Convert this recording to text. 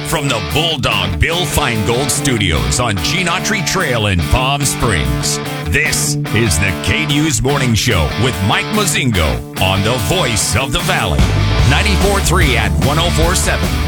From the Bulldog Bill Feingold Studios on Gene Autry Trail in Palm Springs, this is the K-News Morning Show with Mike Mozingo on the Voice of the Valley, 94.3 and 104.7